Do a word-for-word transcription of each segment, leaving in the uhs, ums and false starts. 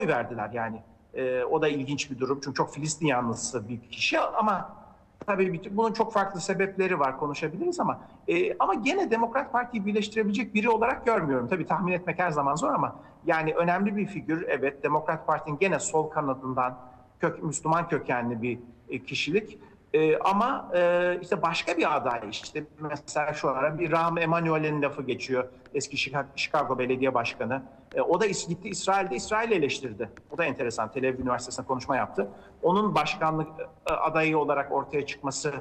verdiler yani. E, o da ilginç bir durum çünkü çok Filistin yanlısı bir kişi ama tabii bunun çok farklı sebepleri var, konuşabiliriz ama e, ama gene Demokrat Parti'yi birleştirebilecek biri olarak görmüyorum. Tabii tahmin etmek her zaman zor ama yani önemli bir figür, evet, Demokrat Parti'nin gene sol kanadından kök, Müslüman kökenli bir e, kişilik. E, ama e, işte başka bir aday, işte mesela şu ara bir Rahm Emanuel'in lafı geçiyor, eski Chicago Belediye Başkanı. E, o da gitti İsrail'de İsrail'i eleştirdi. O da enteresan. Tel Aviv Üniversitesi'nde konuşma yaptı. Onun başkanlık e, adayı olarak ortaya çıkması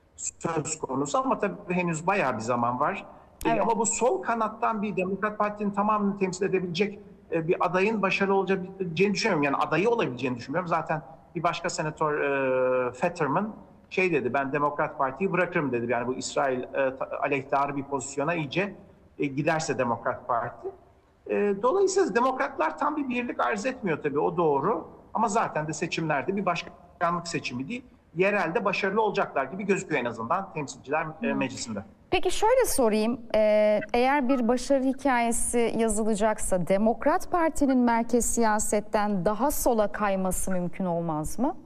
söz konusu ama tabii henüz bayağı bir zaman var. E, Evet. ama bu sol kanattan bir Demokrat Parti'nin tamamını temsil edebilecek e, bir adayın başarılı olabileceğini düşünüyorum. Yani adayı olabileceğini düşünmüyorum. Zaten bir başka senatör e, Fetterman şey dedi, ben Demokrat Parti'yi bırakırım dedi. Yani bu İsrail e, aleyhtarı bir pozisyona iyice e, giderse Demokrat Parti. E, dolayısıyla demokratlar tam bir birlik arz etmiyor tabii, o doğru. Ama zaten de seçimlerde bir başkanlık seçimi değil, yerelde başarılı olacaklar gibi gözüküyor en azından Temsilciler e, Meclisi'nde. Peki şöyle sorayım, ee, eğer bir başarı hikayesi yazılacaksa Demokrat Parti'nin merkez siyasetten daha sola kayması mümkün olmaz mı?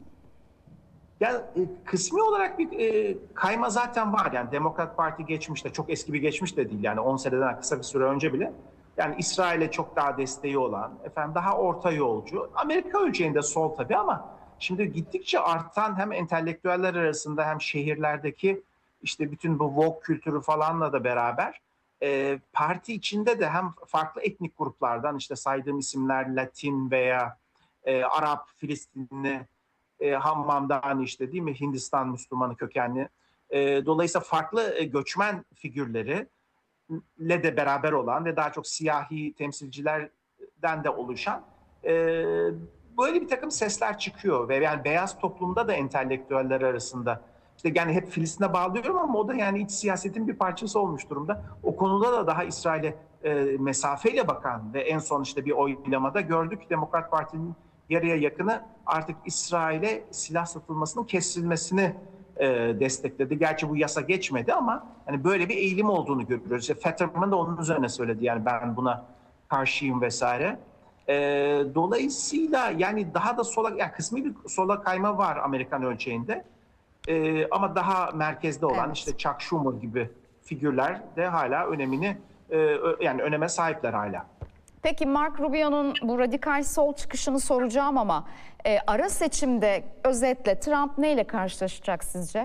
Ya e, kısmi olarak bir e, kayma zaten var. Yani Demokrat Parti geçmişte, çok eski bir geçmiş de değil. Yani on seneden kısa bir süre önce bile. Yani İsrail'e çok daha desteği olan, efendim daha orta yolcu. Amerika ölçeğinde sol tabii ama şimdi gittikçe artan hem entelektüeller arasında hem şehirlerdeki işte bütün bu woke kültürü falanla da beraber e, parti içinde de hem farklı etnik gruplardan, işte saydığım isimler Latin veya e, Arap, Filistinli, e, Hammam'dan, işte değil mi, Hindistan Müslümanı kökenli. E, dolayısıyla farklı e, göçmen figürleri ile de beraber olan ve daha çok siyahi temsilcilerden de oluşan e, böyle bir takım sesler çıkıyor ve yani beyaz toplumda da entelektüeller arasında, işte yani hep Filistin'e bağlıyorum ama o da yani iç siyasetin bir parçası olmuş durumda. O konuda da daha İsrail'e e, mesafeyle bakan ve en son işte bir oylamada gördük, Demokrat Parti'nin yarıya yakını artık İsrail'e silah satılmasının kesilmesini e, destekledi. Gerçi bu yasa geçmedi ama hani böyle bir eğilim olduğunu görüyoruz. İşte Fetterman da onun üzerine söyledi, yani ben buna karşıyım vesaire. E, dolayısıyla yani daha da sola, yani kısmi bir sola kayma var Amerikan ölçeğinde. E, ama daha merkezde olan Evet. işte Chuck Schumer gibi figürler de hala önemini e, yani öneme sahipler hala. Peki Mark Rubio'nun bu radikal sol çıkışını soracağım ama e, ara seçimde özetle Trump neyle karşılaşacak sizce?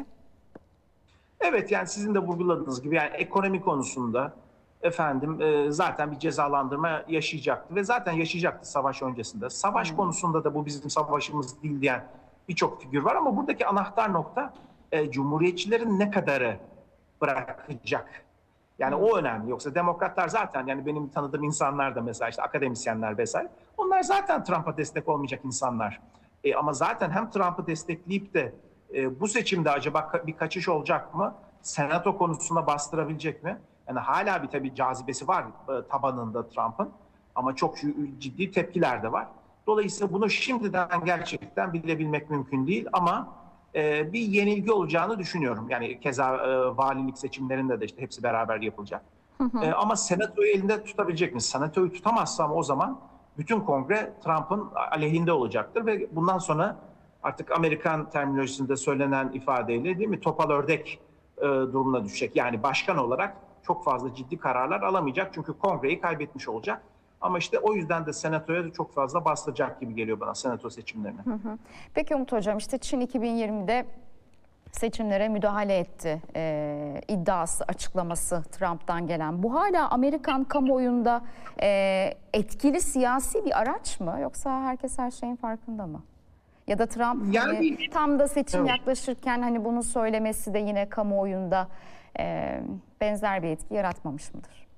Evet, yani sizin de vurguladığınız gibi yani ekonomi konusunda efendim e, zaten bir cezalandırma yaşayacaktı ve zaten yaşayacaktı savaş öncesinde. Savaş Hmm. konusunda da bu bizim savaşımız değil diyen birçok figür var ama buradaki anahtar nokta e, Cumhuriyetçilerin ne kadarı bırakacak? Yani Hmm. o önemli. Yoksa demokratlar zaten, yani benim tanıdığım insanlar da mesela işte akademisyenler vesaire, onlar zaten Trump'a destek olmayacak insanlar. E, ama zaten hem Trump'ı destekleyip de e, bu seçimde acaba bir kaçış olacak mı? Senato konusunda bastırabilecek mi? Yani hala bir tabii cazibesi var e, tabanında Trump'ın ama çok ciddi tepkiler de var. Dolayısıyla bunu şimdiden gerçekten bilebilmek mümkün değil ama e, bir yenilgi olacağını düşünüyorum. Yani keza e, valilik seçimlerinde de işte hepsi beraber yapılacak. Hı hı. E, ama senatoyu elinde tutabilecek mi? Senatoyu tutamazsam o zaman bütün kongre Trump'ın aleyhinde olacaktır ve bundan sonra artık Amerikan terminolojisinde söylenen ifadeyle, değil mi, topal ördek e, durumuna düşecek. Yani başkan olarak çok fazla ciddi kararlar alamayacak çünkü kongreyi kaybetmiş olacak. Ama işte o yüzden de senatoya da çok fazla bastıracak gibi geliyor bana, senato seçimlerine. Hı hı. Peki Umut Hocam, işte Çin iki bin yirmide seçimlere müdahale etti e, iddiası, açıklaması Trump'tan gelen. Bu hala Amerikan kamuoyunda e, etkili siyasi bir araç mı? Yoksa herkes her şeyin farkında mı? Ya da Trump Yani hani tam da seçim evet. yaklaşırken hani bunu söylemesi de yine kamuoyunda e, benzer bir etki yaratmamış mıdır?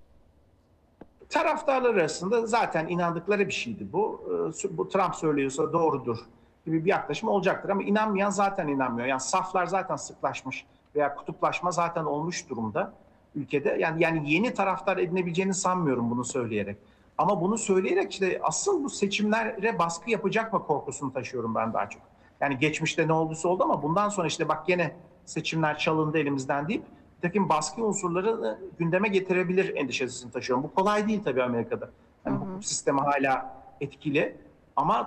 Taraftarlar arasında zaten inandıkları bir şeydi bu. Ee, Bu Trump söylüyorsa doğrudur gibi bir yaklaşım olacaktır ama inanmayan zaten inanmıyor. Yani saflar zaten sıklaşmış veya kutuplaşma zaten olmuş durumda ülkede. Yani yani yeni taraftar edinebileceğini sanmıyorum bunu söyleyerek. Ama bunu söyleyerek işte asıl bu seçimlere baskı yapacak mı korkusunu taşıyorum ben daha çok. Yani geçmişte ne olduysa oldu ama bundan sonra işte bak gene seçimler çalındı elimizden deyip bir takım baskı unsurları gündeme getirebilir endişesini taşıyorum. Bu kolay değil tabii Amerika'da. Hı Yani hı. hukuk sistemi hala etkili ama